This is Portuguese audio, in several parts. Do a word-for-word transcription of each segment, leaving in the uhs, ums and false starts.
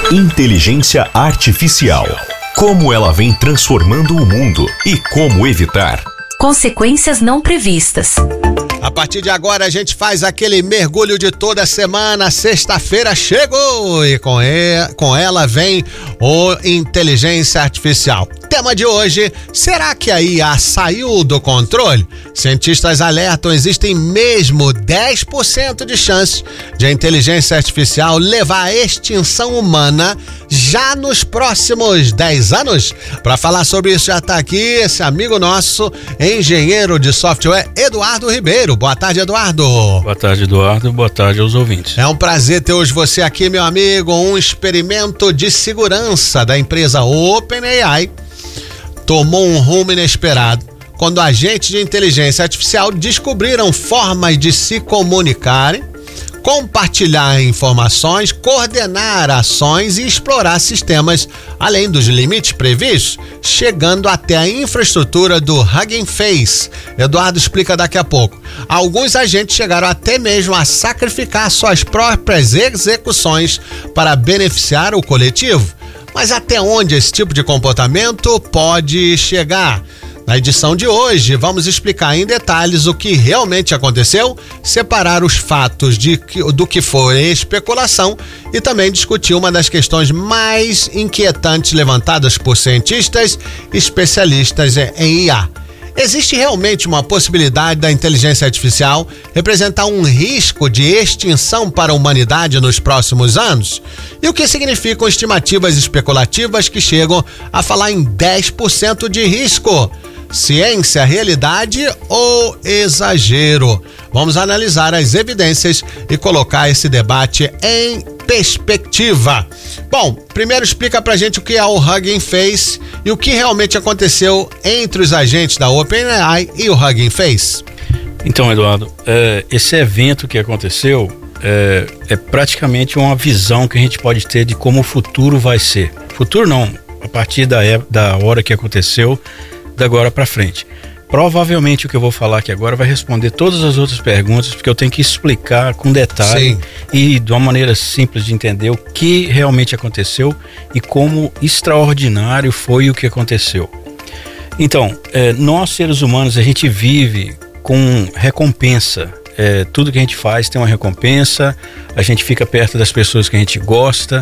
Inteligência artificial. Como ela vem transformando o mundo e como evitar consequências não previstas. A partir de agora a gente faz aquele mergulho de toda semana. Sexta-feira chegou e com, e, com ela vem o Inteligência Artificial. Tema de hoje: será que a I A saiu do controle? Cientistas alertam, existem mesmo dez por cento de chance de a inteligência artificial levar à extinção humana já nos próximos dez anos. Para falar sobre isso já está aqui esse amigo nosso, engenheiro de software, Eduardo Ribeiro. Boa tarde, Eduardo. Boa tarde, Eduardo. Boa tarde aos ouvintes. É um prazer ter hoje você aqui, meu amigo. Um experimento de segurança da empresa OpenAI tomou um rumo inesperado quando agentes de inteligência artificial descobriram formas de se comunicarem, compartilhar informações, coordenar ações e explorar sistemas além dos limites previstos, chegando até a infraestrutura do Hugging Face. Eduardo explica daqui a pouco. Alguns agentes chegaram até mesmo a sacrificar suas próprias execuções para beneficiar o coletivo. Mas até onde esse tipo de comportamento pode chegar? Na edição de hoje, vamos explicar em detalhes o que realmente aconteceu, separar os fatos de, do que foi especulação e também discutir uma das questões mais inquietantes levantadas por cientistas especialistas em I A. Existe realmente uma possibilidade da inteligência artificial representar um risco de extinção para a humanidade nos próximos anos? E o que significam estimativas especulativas que chegam a falar em dez por cento de risco? Ciência, realidade ou exagero? Vamos analisar as evidências e colocar esse debate em perspectiva. Bom, primeiro explica pra gente o que é o Hugging Face e o que realmente aconteceu entre os agentes da OpenAI e o Hugging Face. Então, Eduardo, é, esse evento que aconteceu é, é praticamente uma visão que a gente pode ter de como o futuro vai ser. Futuro não, a partir da, da hora que aconteceu, da agora para frente. Provavelmente o que eu vou falar aqui agora vai responder todas as outras perguntas, porque eu tenho que explicar com detalhe. Sim. E de uma maneira simples de entender o que realmente aconteceu e como extraordinário foi o que aconteceu. Então, é, nós seres humanos, a gente vive com recompensa. É, tudo que a gente faz tem uma recompensa, a gente fica perto das pessoas que a gente gosta,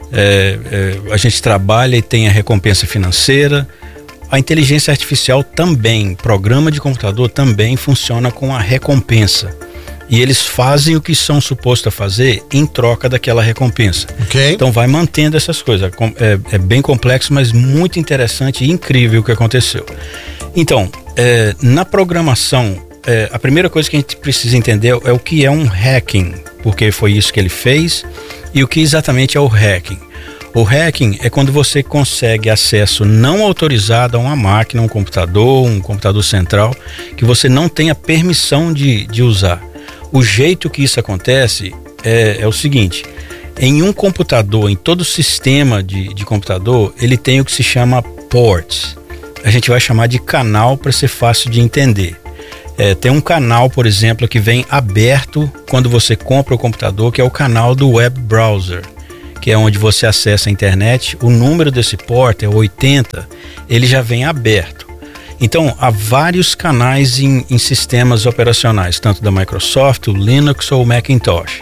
é, é, a gente trabalha e tem a recompensa financeira. A inteligência artificial também, programa de computador também funciona com a recompensa. E eles fazem o que são supostos a fazer em troca daquela recompensa. Okay. Então vai mantendo essas coisas. É, é bem complexo, mas muito interessante e incrível o que aconteceu. Então, é, na programação, é, a primeira coisa que a gente precisa entender é o que é um hacking, porque foi isso que ele fez, e o que exatamente é o hacking. O hacking é quando você consegue acesso não autorizado a uma máquina, um computador, um computador central, que você não tem a permissão de, de usar. O jeito que isso acontece é, é o seguinte: em um computador, em todo sistema de, de computador, ele tem o que se chama ports. A gente vai chamar de canal para ser fácil de entender. É, tem um canal, por exemplo, que vem aberto quando você compra o computador, que é o canal do web browser, que é onde você acessa a internet. O número desse port é oitenta, ele já vem aberto. Então, há vários canais em, em sistemas operacionais, tanto da Microsoft, o Linux ou o Macintosh.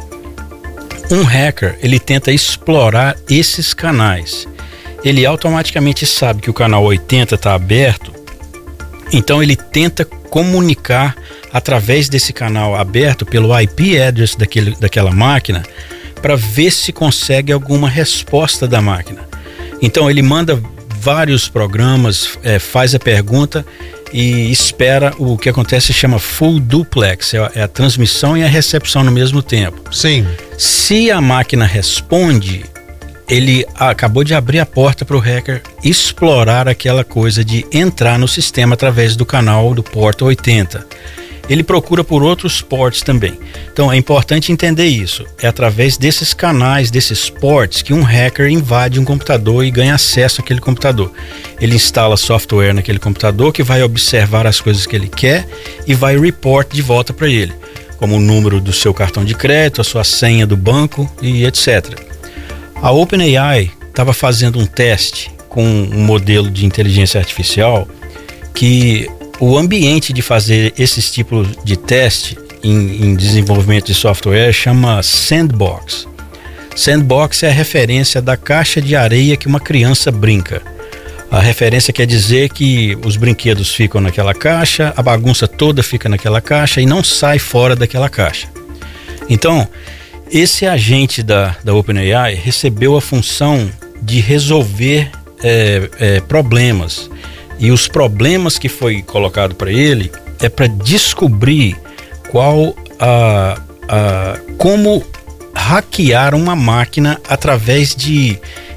Um hacker, ele tenta explorar esses canais. Ele automaticamente sabe que o canal oitenta está aberto, então ele tenta comunicar através desse canal aberto pelo I P address daquele, daquela máquina, para ver se consegue alguma resposta da máquina. Então ele manda vários programas, é, faz a pergunta e espera. O que acontece se chama full duplex, é a, é a transmissão e a recepção no mesmo tempo. Sim. Se a máquina responde, ele acabou de abrir a porta para o hacker explorar aquela coisa de entrar no sistema através do canal do porta oitenta. Ele procura por outros ports também. Então é importante entender isso. É através desses canais, desses ports, que um hacker invade um computador e ganha acesso àquele computador. Ele instala software naquele computador que vai observar as coisas que ele quer e vai report de volta para ele, como o número do seu cartão de crédito, a sua senha do banco e etcétera. A OpenAI estava fazendo um teste com um modelo de inteligência artificial que o ambiente de fazer esses tipos de teste em, em desenvolvimento de software chama sandbox. Sandbox é a referência da caixa de areia que uma criança brinca. A referência quer dizer que os brinquedos ficam naquela caixa, a bagunça toda fica naquela caixa e não sai fora daquela caixa. Então, esse agente da, da OpenAI recebeu a função de resolver é, é, problemas. E os problemas que foi colocado para ele é para descobrir qual a, a, como hackear uma máquina através de,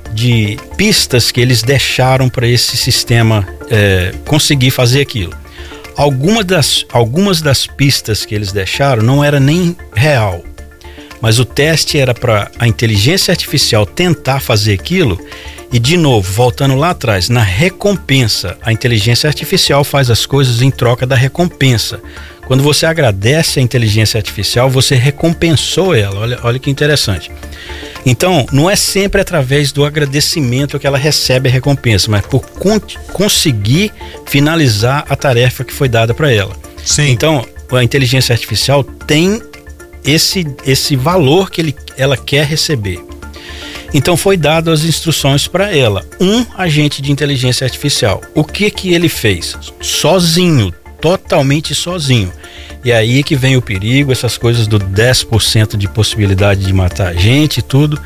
de pistas que eles deixaram para esse sistema é, conseguir fazer aquilo. Algumas das, algumas das pistas que eles deixaram não era nem real, mas o teste era para a inteligência artificial tentar fazer aquilo. E de novo, voltando lá atrás, na recompensa, a inteligência artificial faz as coisas em troca da recompensa. Quando você agradece a inteligência artificial, você recompensou ela. Olha, olha que interessante. Então, não é sempre através do agradecimento que ela recebe a recompensa, mas por con- conseguir finalizar a tarefa que foi dada para ela. Sim. Então, a inteligência artificial tem esse, esse valor que ele, ela quer receber. Então foi dado as instruções para ela, um agente de inteligência artificial. O que que ele fez? Sozinho, totalmente sozinho. E aí que vem o perigo, essas coisas do dez por cento de possibilidade de matar a gente e tudo.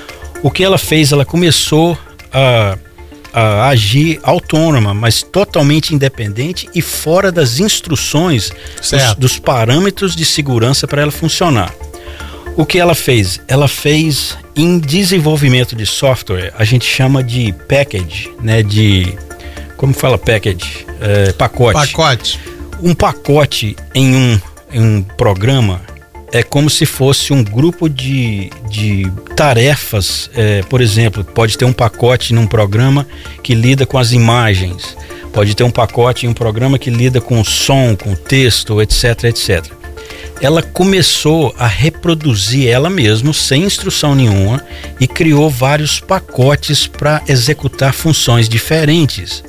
O que ela fez? Ela começou a, a agir autônoma, mas totalmente independente e fora das instruções, dos, dos parâmetros de segurança para ela funcionar. O que ela fez? Ela fez em desenvolvimento de software, a gente chama de package, né? De, como fala package? É, pacote. Pacote. Um pacote em um, em um programa é como se fosse um grupo de, de tarefas. É, por exemplo, pode ter um pacote num programa que lida com as imagens, pode ter um pacote em um programa que lida com o som, com o texto, etc, etcétera. Ela começou a reproduzir ela mesma, sem instrução nenhuma, e criou vários pacotes para executar funções diferentes.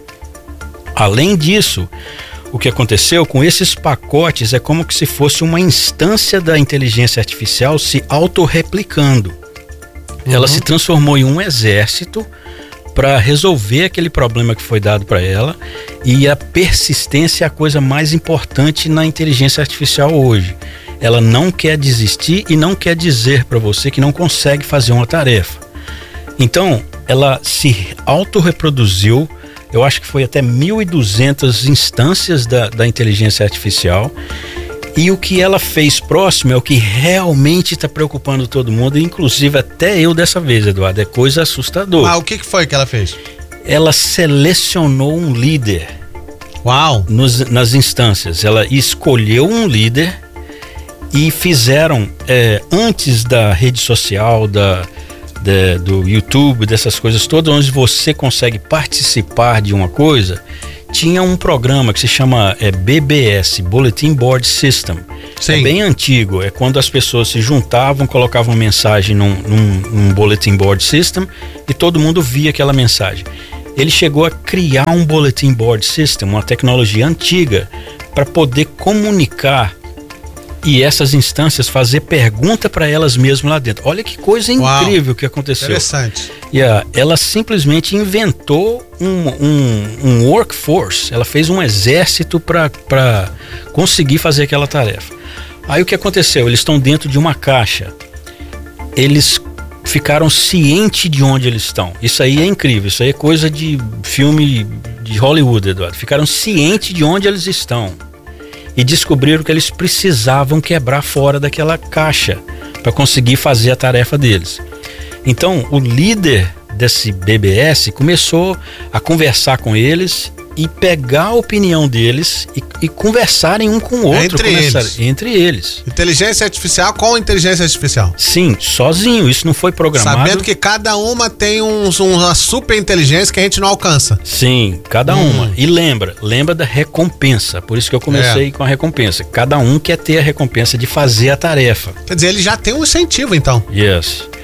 Além disso, o que aconteceu com esses pacotes é como se fosse uma instância da inteligência artificial se autorreplicando. Uhum. Ela se transformou em um exército para resolver aquele problema que foi dado para ela, e a persistência é a coisa mais importante na inteligência artificial hoje. Ela não quer desistir e não quer dizer para você que não consegue fazer uma tarefa. Então, ela se autorreproduziu, eu acho que foi até mil e duzentas instâncias da, da inteligência artificial, e o que ela fez próximo é o que realmente está preocupando todo mundo, inclusive até eu dessa vez, Eduardo, é coisa assustadora. Ah, o que foi que ela fez? Ela selecionou um líder. Uau! Nos, nas instâncias, ela escolheu um líder e fizeram, é, antes da rede social, da, da, do YouTube, dessas coisas todas, onde você consegue participar de uma coisa, tinha um programa que se chama é, B B S, Bulletin Board System. Sim. É bem antigo, é quando as pessoas se juntavam, colocavam mensagem num, num, num Bulletin Board System e todo mundo via aquela mensagem. Ele chegou a criar um Bulletin Board System, uma tecnologia antiga, para poder comunicar e essas instâncias fazer pergunta para elas mesmas lá dentro. Olha que coisa incrível. Uau, que aconteceu. Interessante. Yeah, ela simplesmente inventou um, um, um workforce, ela fez um exército para conseguir fazer aquela tarefa. Aí o que aconteceu? Eles estão dentro de uma caixa. Eles ficaram cientes de onde eles estão. Isso aí é incrível, isso aí é coisa de filme de Hollywood, Eduardo. Ficaram cientes de onde eles estão e descobriram que eles precisavam quebrar fora daquela caixa para conseguir fazer a tarefa deles. Então, o líder desse B B S começou a conversar com eles e pegar a opinião deles e, e conversarem um com o outro. Entre eles. Entre eles. Inteligência artificial com inteligência artificial. Sim, sozinho, isso não foi programado. Sabendo que cada uma tem um, uma super inteligência que a gente não alcança. Sim, cada hum. uma. E lembra, lembra da recompensa. Por isso que eu comecei é. com a recompensa. Cada um quer ter a recompensa de fazer a tarefa. Quer dizer, ele já tem um incentivo, então. Yes.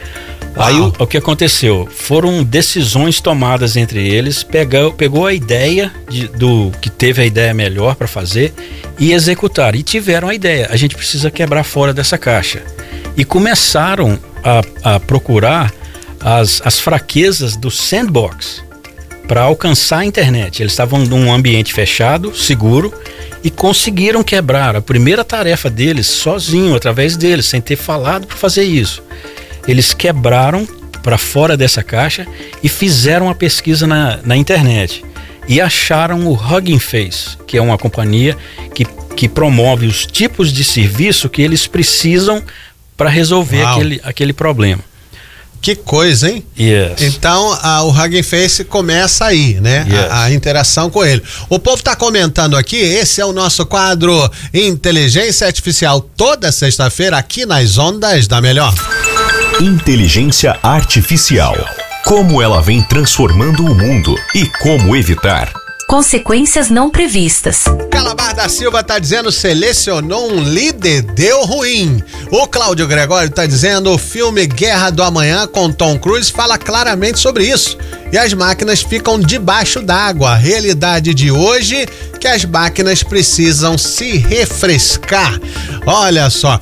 Aí o, o que aconteceu? Foram decisões tomadas entre eles, pegou, pegou a ideia de, do que teve a ideia melhor para fazer e executar. E tiveram a ideia, a gente precisa quebrar fora dessa caixa. E começaram a, a procurar as, as fraquezas do sandbox para alcançar a internet. Eles estavam num ambiente fechado, seguro, e conseguiram quebrar. A primeira tarefa deles, sozinho, através deles, sem ter falado para fazer isso. Eles quebraram para fora dessa caixa e fizeram a pesquisa na, na internet. E acharam o Hugging Face, que é uma companhia que, que promove os tipos de serviço que eles precisam para resolver aquele, aquele problema. Que coisa, hein? Yes. Então, a, o Hugging Face começa aí, né? Yes. A, a interação com ele. O povo tá comentando aqui, esse é o nosso quadro Inteligência Artificial, toda sexta-feira aqui nas Ondas da Melhor. Inteligência Artificial. Como ela vem transformando o mundo e como evitar. Consequências não previstas. Calabar da Silva tá dizendo, selecionou um líder, deu ruim. O Cláudio Gregório tá dizendo, o filme Guerra do Amanhã com Tom Cruise fala claramente sobre isso. E as máquinas ficam debaixo d'água. A realidade de hoje que as máquinas precisam se refrescar. Olha só,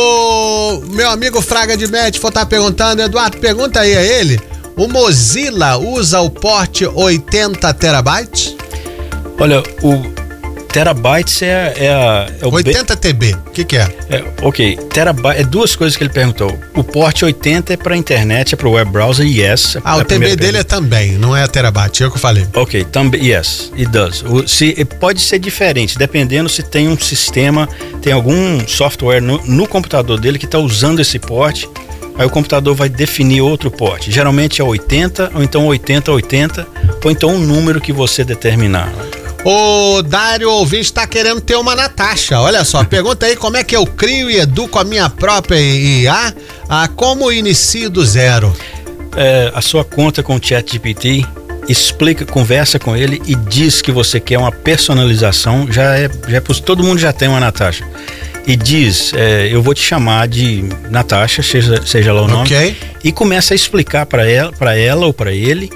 o meu amigo Fraga de Médico tá perguntando, Eduardo, pergunta aí a ele, o Mozilla usa o porte oitenta terabytes? Olha, o terabytes é, é, a, é o oitenta T B, o que que é? é? Ok, terabyte, é duas coisas que ele perguntou. O porte oitenta é para internet, é para o web browser, yes. Ah, o T B dele é também, não é terabyte, é o que eu falei. Ok, também, yes, it does. O, se, pode ser diferente, dependendo se tem um sistema, tem algum software no, no computador dele que está usando esse porte. Aí o computador vai definir outro porte. Geralmente é oitenta, ou então oitenta oitenta, ou então um número que você determinar. O Dário ouvinte está querendo ter uma Natasha. Olha só, pergunta aí como é que eu crio e educo a minha própria I A, a como inicio do zero. É, a sua conta com o ChatGPT, explica, conversa com ele e diz que você quer uma personalização. Já é, já é todo mundo já tem uma Natasha. E diz, é, eu vou te chamar de Natasha, seja, seja lá o nome, okay. E começa a explicar para ela, para ela ou para ele,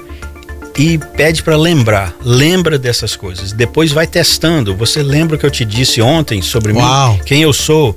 e pede para lembrar, lembra dessas coisas. Depois vai testando, você lembra o que eu te disse ontem sobre Uau. mim, quem eu sou,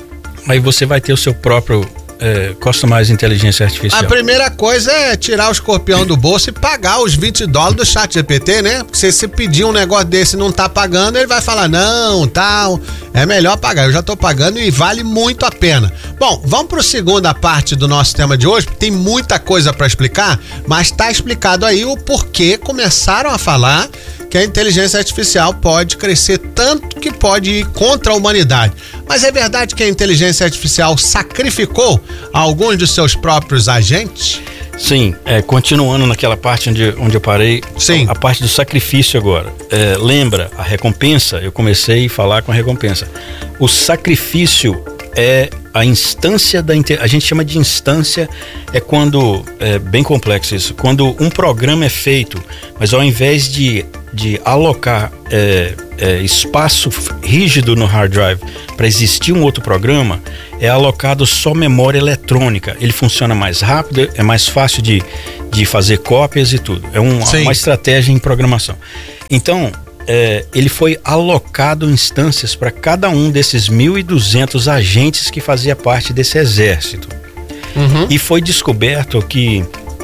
aí você vai ter o seu próprio é, Customized Inteligência Artificial. A primeira coisa é tirar o escorpião do bolso e pagar os vinte dólares do ChatGPT, né? Porque se você pedir um negócio desse e não tá pagando, ele vai falar, não, tal, é melhor pagar. Eu já tô pagando e vale muito a pena. Bom, vamos para a segunda parte do nosso tema de hoje, tem muita coisa para explicar, mas tá explicado aí o porquê começaram a falar que a inteligência artificial pode crescer tanto que pode ir contra a humanidade. Mas é verdade que a inteligência artificial sacrificou alguns de seus próprios agentes? Sim, é, continuando naquela parte onde, onde eu parei, Sim. a parte do sacrifício agora. É, lembra, a recompensa, eu comecei a falar com a recompensa. O sacrifício é a instância da... A gente chama de instância, é quando... É bem complexo isso. Quando um programa é feito, mas ao invés de, de alocar é, é, espaço rígido no hard drive para existir um outro programa, é alocado só memória eletrônica. Ele funciona mais rápido, é mais fácil de, de fazer cópias e tudo. É um, uma estratégia em programação. Então... É, ele foi alocado instâncias para cada um desses mil e duzentos agentes que fazia parte desse exército. Uhum. E foi descoberto que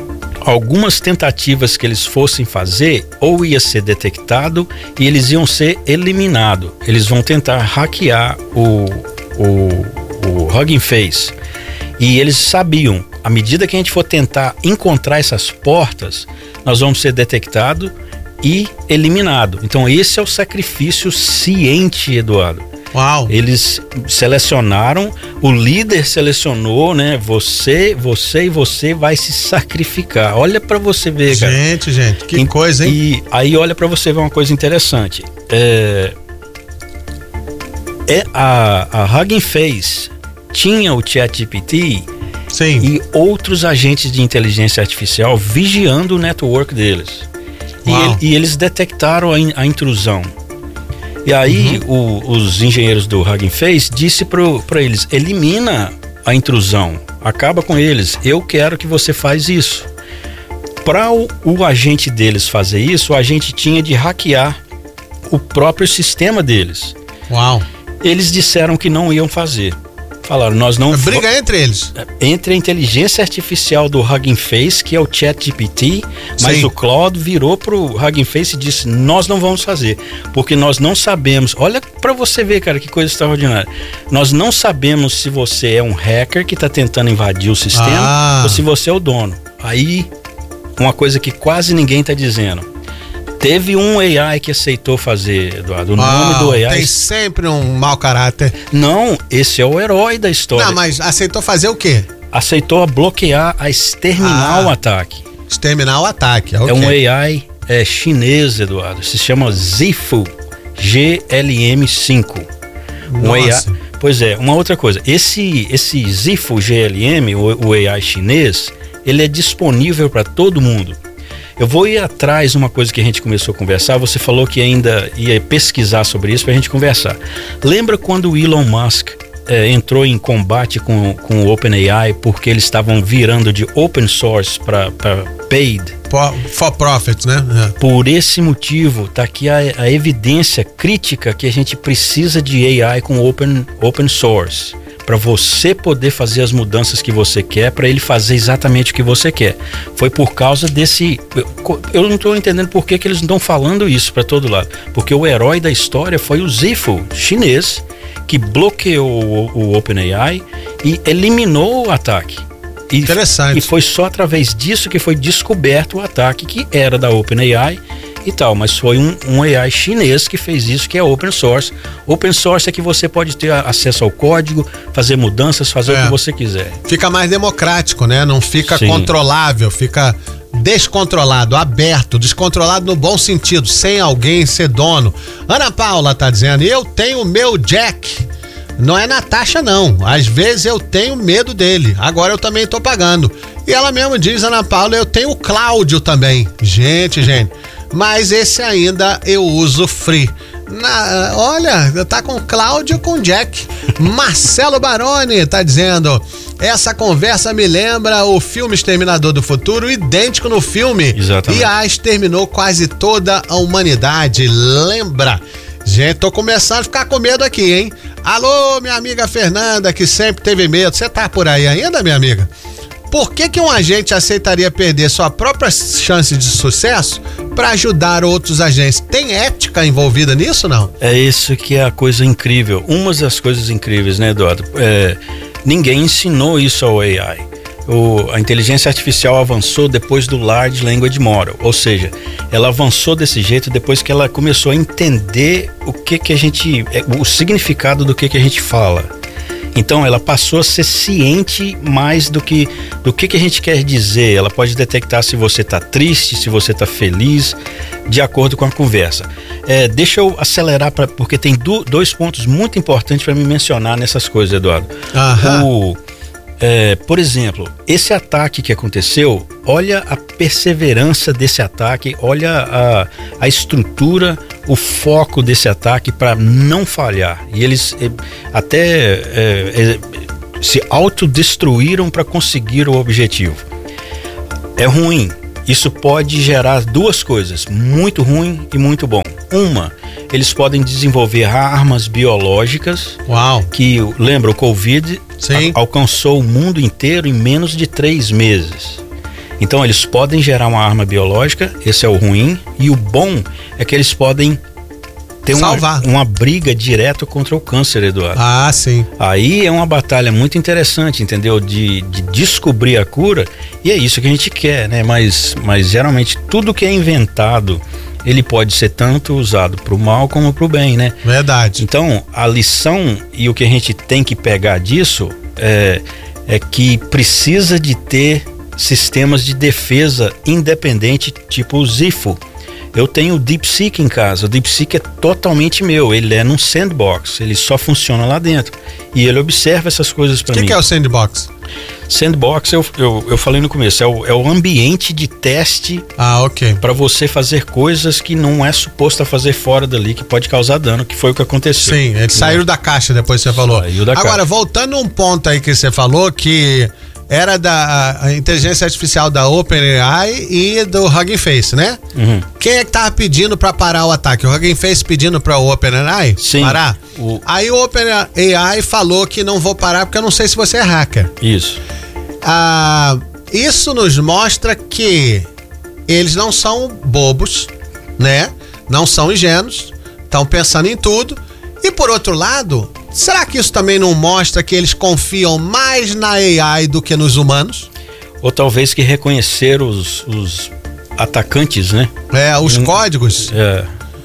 algumas tentativas que eles fossem fazer ou ia ser detectado e eles iam ser eliminados. Eles vão tentar hackear o, o, o Hugging Face. E eles sabiam, à medida que a gente for tentar encontrar essas portas, nós vamos ser detectados e eliminado. Então esse é o sacrifício ciente, Eduardo. Uau. Eles selecionaram, o líder selecionou, né? Você, você e você vai se sacrificar. Olha pra você ver, cara. Gente, gente, que e, coisa, hein? E aí olha pra você ver uma coisa interessante. É, é a, a Hugging Face tinha o ChatGPT Sim. e outros agentes de inteligência artificial vigiando o network deles. E, ele, e eles detectaram a, in, a intrusão. E aí uhum. o, os engenheiros do Hugging Face disse para eles, elimina a intrusão. acaba com eles. Eu quero que você faz isso. Para o, o agente deles fazer isso, o agente tinha de hackear o próprio sistema deles. Uau. Eles disseram que não iam fazer. Falaram, nós não... Briga vo- entre eles. Entre a inteligência artificial do Hugging Face, que é o ChatGPT, mas Sim. o Claude virou pro Hugging Face e disse, nós não vamos fazer, porque nós não sabemos, olha pra você ver, cara, que coisa extraordinária, nós não sabemos se você é um hacker que tá tentando invadir o sistema ah. ou se você é o dono. Aí, uma coisa que quase ninguém tá dizendo, teve um A I que aceitou fazer, Eduardo. O ah, nome do A I... Tem sempre um mau caráter. Não, esse é o herói da história. Não, mas aceitou fazer o quê? Aceitou bloquear, a exterminar ah, o ataque. Exterminar o ataque, okay. É um A I é, chinês, Eduardo. Se chama Zifu G L M cinco. Um A I, pois é, uma outra coisa. Esse, esse Zifu G L M, o, o A I chinês, ele é disponível para todo mundo. Eu vou ir atrás de uma coisa que a gente começou a conversar. Você falou que ainda ia pesquisar sobre isso para a gente conversar. Lembra quando o Elon Musk é, entrou em combate com, com o OpenAI porque eles estavam virando de open source para paid? For, for profit, né? É. Por esse motivo, tá aqui a, a evidência crítica que a gente precisa de A I com open, open source. Para você poder fazer as mudanças que você quer, para ele fazer exatamente o que você quer. Foi por causa desse... Eu, eu não estou entendendo por que, que eles não estão falando isso para todo lado. Porque o herói da história foi o Zifu, chinês, que bloqueou o, o OpenAI e eliminou o ataque. E, Interessante. E foi só através disso que foi descoberto o ataque, que era da OpenAI e tal, mas foi um, um A I chinês que fez isso, que é open source. Open source é que você pode ter acesso ao código, fazer mudanças, fazer é. o que você quiser. Fica mais democrático, né? Não fica Sim. controlável, fica descontrolado, aberto, descontrolado no bom sentido, sem alguém ser dono. Ana Paula tá dizendo, eu tenho o meu Jack. Não é Natasha, não. Às vezes eu tenho medo dele. Agora eu também tô pagando. E ela mesmo diz, Ana Paula, eu tenho o Cláudio também. Gente, gente. Mas esse ainda eu uso free. Na, olha, tá com Cláudio com Jack. Marcelo Baroni tá dizendo, essa conversa me lembra o filme Exterminador do Futuro, idêntico no filme. Exatamente. I A exterminou quase toda a humanidade. Lembra? Gente, tô começando a ficar com medo aqui, hein? Alô, minha amiga Fernanda, que sempre teve medo. Você tá por aí ainda, minha amiga? Por que que um agente aceitaria perder sua própria chance de sucesso para ajudar outros agentes? Tem ética envolvida nisso, não? É isso que é a coisa incrível. Uma das coisas incríveis, né, Eduardo? É, ninguém ensinou isso ao A I. O, a inteligência artificial avançou depois do Large Language Model, ou seja, ela avançou desse jeito depois que ela começou a entender o que que a gente, o significado do que que a gente fala. Então ela passou a ser ciente mais do que do que, que a gente quer dizer. Ela pode detectar se você está triste, se você está feliz, de acordo com a conversa. É, deixa eu acelerar, pra, porque tem do, dois pontos muito importantes para me mencionar nessas coisas, Eduardo. Aham. O, é, por exemplo, esse ataque que aconteceu, olha a perseverança desse ataque, olha a, a estrutura, o foco desse ataque para não falhar. E eles é, até é, é, se autodestruíram para conseguir o objetivo. É ruim. Isso pode gerar duas coisas, muito ruim e muito bom. Uma, eles podem desenvolver armas biológicas. Uau. Que, lembra, o Covid Sim. a, alcançou o mundo inteiro em menos de três meses. Então eles podem gerar uma arma biológica, esse é o ruim. E o bom é que eles podem ter uma, uma briga direto contra o câncer, Eduardo. Ah, sim. Aí é uma batalha muito interessante, entendeu? De, de descobrir a cura, e é isso que a gente quer, né? Mas, mas geralmente tudo que é inventado, ele pode ser tanto usado para o mal como para o bem, né? Verdade. Então, a lição e o que a gente tem que pegar disso é, é que precisa de ter sistemas de defesa independente, tipo o Zifu. Eu tenho o DeepSeek em casa. O DeepSeek é totalmente meu. Ele é num sandbox. Ele só funciona lá dentro. E ele observa essas coisas para mim. O que é o sandbox? Sandbox, eu, eu, eu falei no começo, é o, é o ambiente de teste. Ah, ok. Para você fazer coisas que não é suposto a fazer fora dali, que pode causar dano, que foi o que aconteceu. Sim, eles saíram da caixa depois, você falou. Saiu da Agora, caixa. voltando a um ponto aí que você falou, que era da a inteligência artificial da OpenAI e do Hugging Face, né? Uhum. Quem é que tava pedindo pra parar o ataque? O Hugging Face pedindo pra o OpenAI Sim. parar? O... Aí o OpenAI falou que não vou parar porque eu não sei se você é hacker. Isso. Ah, isso nos mostra que eles não são bobos, né? Não são ingênuos, estão pensando em tudo. E por outro lado, será que isso também não mostra que eles confiam mais na A I do que nos humanos? Ou talvez que reconhecer os, os atacantes, né? É, os Hum, códigos. É.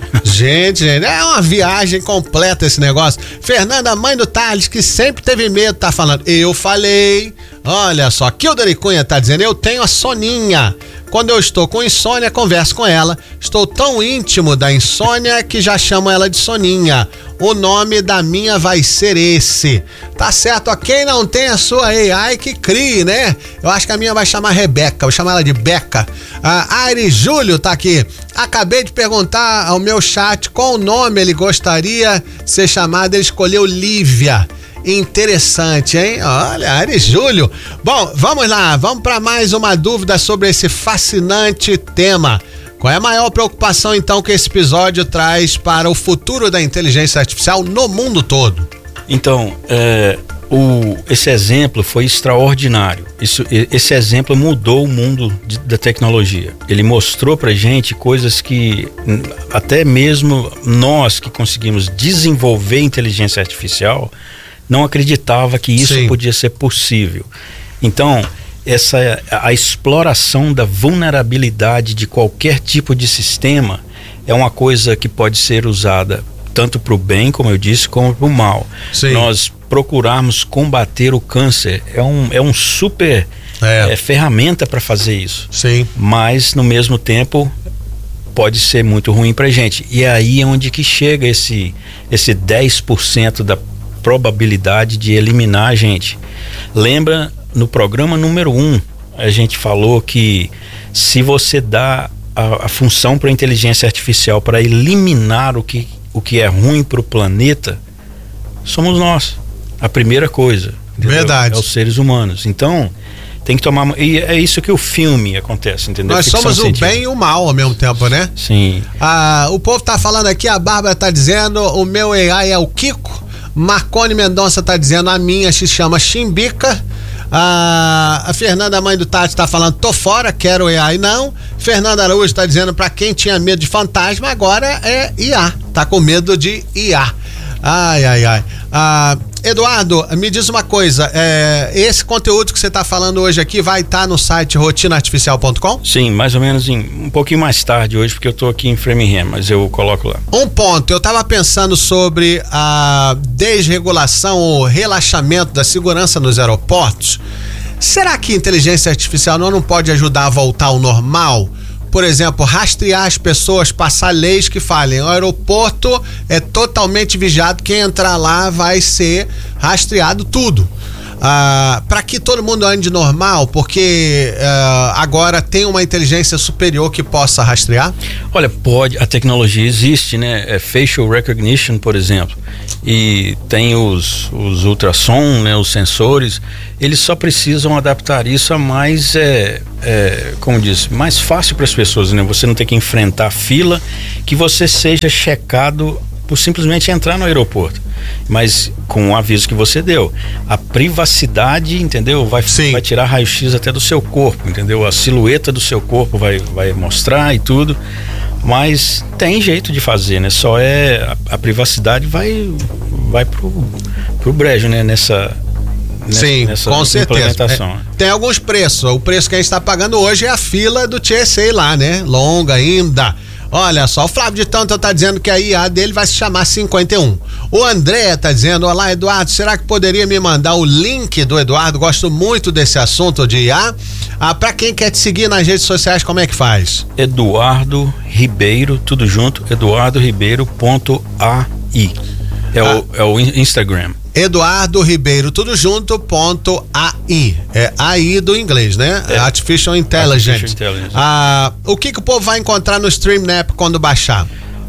Gente, gente, é uma viagem completa esse negócio. Fernanda, mãe do Thales, que sempre teve medo, tá falando. Eu falei. Olha só, Kilder Cunha tá dizendo, eu tenho a Soninha. Quando eu estou com insônia, converso com ela. Estou tão íntimo da insônia que já chamo ela de Soninha. O nome da minha vai ser esse. Tá certo, ó, quem não tem a sua A I que crie, né? Eu acho que a minha vai chamar Rebeca, vou chamar ela de Beca. A Ari Júlio tá aqui. Acabei de perguntar ao meu chat qual nome ele gostaria de ser chamado, ele escolheu Lívia. Interessante, hein? Olha, Ari Júlio. Bom, vamos lá, vamos para mais uma dúvida sobre esse fascinante tema. Qual é a maior preocupação, então, que esse episódio traz para o futuro da inteligência artificial no mundo todo? Então, é, o, esse exemplo foi extraordinário. Isso, esse exemplo mudou o mundo de, da tecnologia. Ele mostrou pra gente coisas que até mesmo nós que conseguimos desenvolver inteligência artificial não acreditava que isso Sim. podia ser possível. Então, essa a exploração da vulnerabilidade de qualquer tipo de sistema é uma coisa que pode ser usada tanto para o bem, como eu disse, como para o mal. Sim. Nós procurarmos combater o câncer é um, é um super é. É, ferramenta para fazer isso. Sim. Mas, no mesmo tempo, pode ser muito ruim para a gente. E é aí onde que chega esse, esse dez por cento da probabilidade de eliminar a gente. Lembra, no programa número um, a gente falou que se você dá a, a função para a inteligência artificial para eliminar o que, o que é ruim para o planeta, somos nós. A primeira coisa. Entendeu? Verdade. É os seres humanos. Então, tem que tomar... E é isso que o filme acontece, entendeu? Nós somos o bem e o mal ao mesmo tempo, né? Sim. Ah, o povo tá falando aqui, a Bárbara tá dizendo, o meu A I é o Kiko. Marcone Mendonça tá dizendo, a minha se chama Chimbica. Ah, a Fernanda, mãe do Tati, tá falando, tô fora, quero A I não. Fernanda Araújo tá dizendo, pra quem tinha medo de fantasma, agora é I A, tá com medo de I A. Ai, ai, ai. Ah, Eduardo, me diz uma coisa, é, esse conteúdo que você está falando hoje aqui vai estar tá no site rotina artificial ponto com? Sim, mais ou menos em, um pouquinho mais tarde hoje, porque eu estou aqui em Framingham, mas eu coloco lá. Um ponto, eu estava pensando sobre a desregulação ou relaxamento da segurança nos aeroportos. Será que a inteligência artificial não, não pode ajudar a voltar ao normal? Por exemplo, rastrear as pessoas, passar leis que falem. O aeroporto é totalmente vigiado, quem entrar lá vai ser rastreado tudo. Ah, para que todo mundo ande normal, porque ah, agora tem uma inteligência superior que possa rastrear? Olha, pode, a tecnologia existe, né? É facial recognition, por exemplo, e tem os, os ultrassom, né? Os sensores, eles só precisam adaptar isso a mais, é, é, como diz, mais fácil para as pessoas, né? Você não tem que enfrentar a fila, que você seja checado por simplesmente entrar no aeroporto, mas com o aviso que você deu. A privacidade, entendeu? Vai, vai tirar raio-x até do seu corpo, entendeu? A silhueta do seu corpo vai, vai mostrar e tudo, mas tem jeito de fazer, né? Só é, a, a privacidade vai, vai pro, pro brejo, né? Nessa... Sim, nessa com certeza. É, tem alguns preços. O preço que a gente está pagando hoje é a fila do T S A lá, né? Longa ainda. Olha só, o Flávio de Tanto tá dizendo que a I A dele vai se chamar cinquenta e um. O André tá dizendo, olá Eduardo, será que poderia me mandar o link do Eduardo? Gosto muito desse assunto de I A. Ah, pra quem quer te seguir nas redes sociais, como é que faz? Eduardo Ribeiro, tudo junto, eduardo ribeiro ponto a i. É, ah. o, é o Instagram. Eduardo Ribeiro, tudo junto, ponto A I. É A I do inglês, né? É. Artificial Intelligence. Artificial Intelligence. Ah, o que, que o povo vai encontrar no StreamNap quando baixar?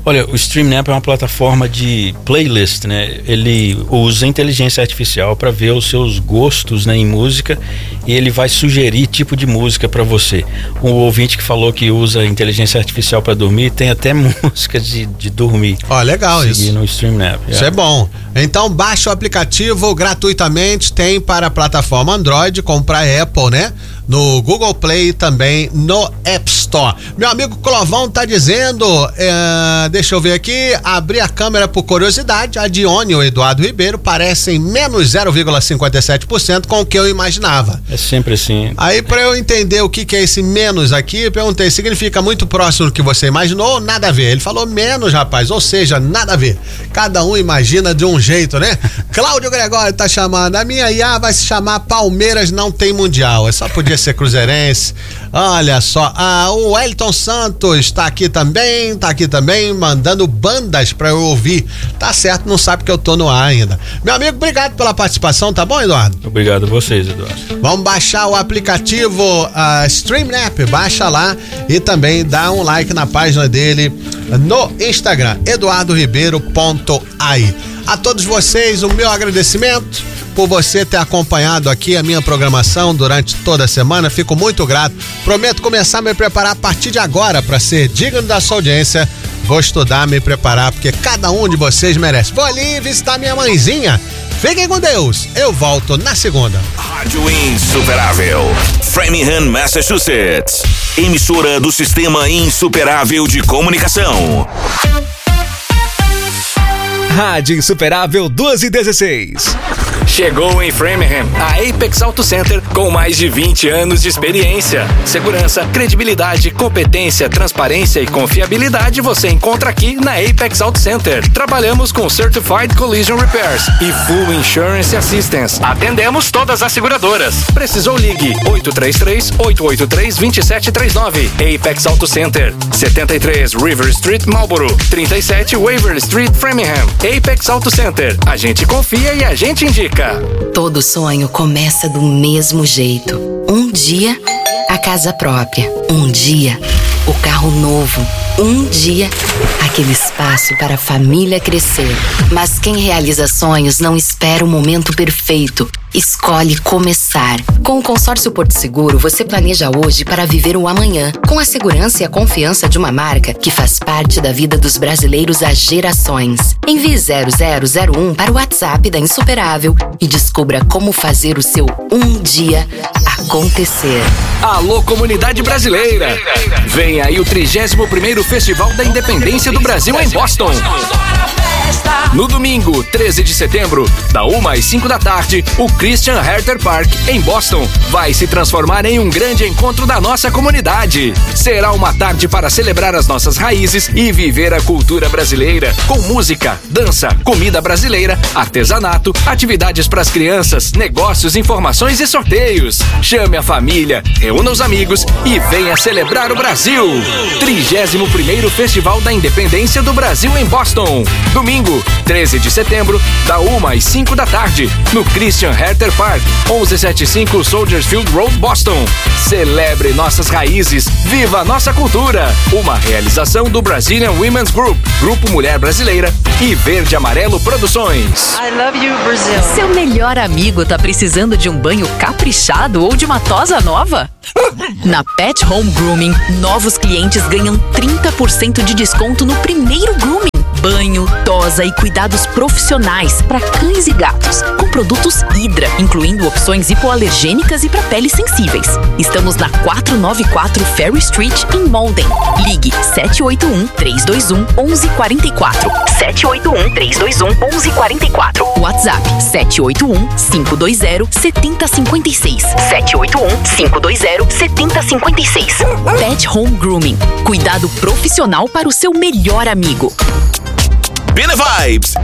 Olha, o StreamNap é uma plataforma de playlist, né? Ele usa inteligência artificial para ver os seus gostos, né, em música, e ele vai sugerir tipo de música para você. O ouvinte que falou que usa inteligência artificial para dormir, tem até música de, de dormir. Ó, legal isso. No StreamNap. Isso é. é bom. Então baixa o aplicativo gratuitamente, tem para a plataforma Android, compra Apple, né? No Google Play e também no App Store. Meu amigo Clovão tá dizendo, é, deixa eu ver aqui, abri a câmera por curiosidade, a Dione e o Eduardo Ribeiro parecem menos zero vírgula cinquenta e sete por cento com o que eu imaginava. É sempre assim. Aí, pra eu entender o que, que é esse menos aqui, eu perguntei, significa muito próximo do que você imaginou ou nada a ver? Ele falou menos, rapaz, ou seja, nada a ver. Cada um imagina de um jeito, né? Cláudio Gregório tá chamando, a minha I A vai se chamar Palmeiras Não Tem Mundial, é só podia ser cruzeirense. Olha só, ah, o Wellington Santos tá aqui também, tá aqui também, mandando bandas pra eu ouvir. Tá certo, não sabe que eu tô no ar ainda. Meu amigo, obrigado pela participação, tá bom, Eduardo? Obrigado a vocês, Eduardo. Vamos baixar o aplicativo uh, StreamNap, baixa lá e também dá um like na página dele no Instagram, eduardo ribeiro ponto a i. A todos vocês, o meu agradecimento por você ter acompanhado aqui a minha programação durante toda a semana. Fico muito grato. Prometo começar a me preparar a partir de agora para ser digno da sua audiência. Vou estudar, me preparar, porque cada um de vocês merece. Vou ali visitar minha mãezinha. Fiquem com Deus. Eu volto na segunda. Rádio Insuperável, Framingham, Massachusetts. Emissora do Sistema Insuperável de Comunicação. Rádio Insuperável doze e dezesseis. Chegou em Framingham a Apex Auto Center com mais de vinte anos de experiência. Segurança, credibilidade, competência, transparência e confiabilidade você encontra aqui na Apex Auto Center. Trabalhamos com Certified Collision Repairs e Full Insurance Assistance. Atendemos todas as seguradoras. Precisou, ligue oito três três, oito oito três, dois sete três nove. Apex Auto Center, setenta e três River Street, Marlboro, trinta e sete Waverly Street, Framingham. Apex Auto Center, a gente confia e a gente indica. Todo sonho começa do mesmo jeito. Um dia, a casa própria. Um dia, o carro novo. Um dia, aquele espaço para a família crescer. Mas quem realiza sonhos não espera o momento perfeito. Escolhe começar. Com o Consórcio Porto Seguro, você planeja hoje para viver o amanhã, com a segurança e a confiança de uma marca que faz parte da vida dos brasileiros há gerações. Envie zero zero zero um para o WhatsApp da Insuperável e descubra como fazer o seu um dia acontecer. Alô, comunidade brasileira! Vem aí o trigésimo primeiro Festival da Independência do Brasil em Boston. No domingo, treze de setembro, da uma às cinco da tarde, o Christian Herter Park, em Boston, vai se transformar em um grande encontro da nossa comunidade. Será uma tarde para celebrar as nossas raízes e viver a cultura brasileira, com música, dança, comida brasileira, artesanato, atividades para as crianças, negócios, informações e sorteios. Chame a família, reúna os amigos e venha celebrar o Brasil. trigésimo primeiro Festival da Independência do Brasil em Boston. Domingo, treze de setembro, da uma às cinco da tarde, no Christian Herter Park, onze setenta e cinco Soldiers Field Road, Boston. Celebre nossas raízes, viva nossa cultura. Uma realização do Brazilian Women's Group, Grupo Mulher Brasileira e Verde Amarelo Produções. I love you, Brazil. Seu melhor amigo tá precisando de um banho caprichado ou de uma tosa nova? Na Pet Home Grooming, novos clientes ganham trinta por cento de desconto no primeiro grooming. Banho, tosa e cuidados profissionais para cães e gatos, com produtos Hydra, incluindo opções hipoalergênicas e para peles sensíveis. Estamos na quatrocentos e noventa e quatro Ferry Street, em Malden. Ligue sete oito um, três dois um, um um quatro quatro. sete oito um, três dois um, um um quatro quatro. WhatsApp sete oito um, cinco dois zero, sete zero cinco seis. sete oito um, cinco dois zero, sete zero cinco seis. Pet Home Grooming. Cuidado profissional para o seu melhor amigo. Bene Vibes.